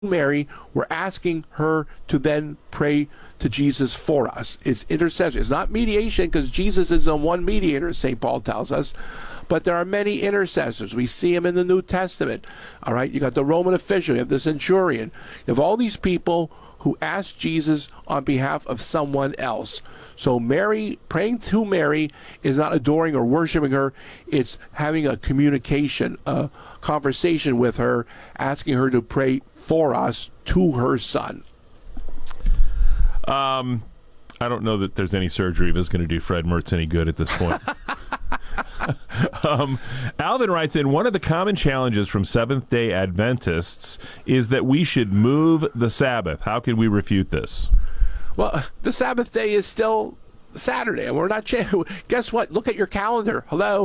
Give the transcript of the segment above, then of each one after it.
Mary, we're asking her to then pray to Jesus for us. It's intercession. It's not mediation, because Jesus is the one mediator, St. Paul tells us. But there are many intercessors. We see him in the New Testament. All right, you got the Roman official, you have the centurion. You have all these people who ask Jesus on behalf of someone else. So Mary, praying to Mary, is not adoring or worshiping her. It's having a communication, a conversation with her, asking her to pray for us to her son. I don't know that there's any surgery that's going to do Fred Mertz any good at this point. Alvin writes in, one of the common challenges from Seventh-day Adventists is that we should move the Sabbath. How can we refute this? Well, the Sabbath day is still Saturday, and we're not changing. Guess what? Look at your calendar. Hello.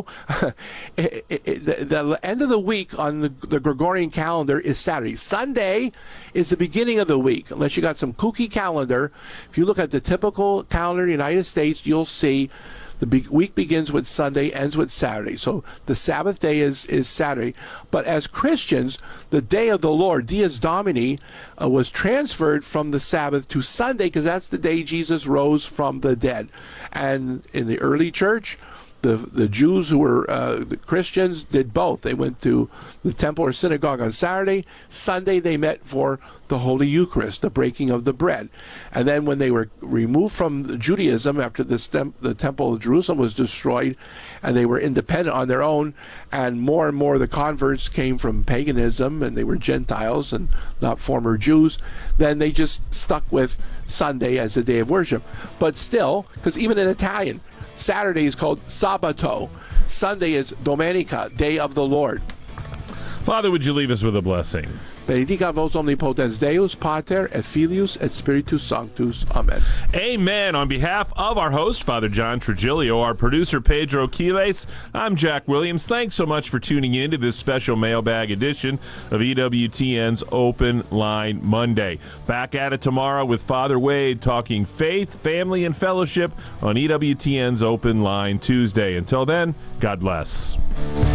The end of the week on the Gregorian calendar is Saturday. Sunday is the beginning of the week, unless you got some kooky calendar. If you look at the typical calendar in the United States, you'll see the week begins with Sunday, ends with Saturday. So the Sabbath day is Saturday. But as Christians, the day of the Lord, Dies Domini, was transferred from the Sabbath to Sunday, because that's the day Jesus rose from the dead. And in the early church, the Jews who were the Christians did both. They went to the temple or synagogue on Saturday. Sunday they met for the Holy Eucharist, the breaking of the bread. And then when they were removed from Judaism after the temple of Jerusalem was destroyed, and they were independent on their own, and more the converts came from paganism, and they were Gentiles and not former Jews, then they just stuck with Sunday as a day of worship. But still, because even in Italian, Saturday is called Sabato. Sunday is Domenica, Day of the Lord. Father, would you leave us with a blessing? Benedicat vos omnipotens Deus, Pater, et Filius, et Spiritus Sanctus. Amen. Amen. On behalf of our host, Father John Trigilio, our producer, Pedro Quiles, I'm Jack Williams. Thanks so much for tuning in to this special mailbag edition of EWTN's Open Line Monday. Back at it tomorrow with Father Wade talking faith, family, and fellowship on EWTN's Open Line Tuesday. Until then, God bless.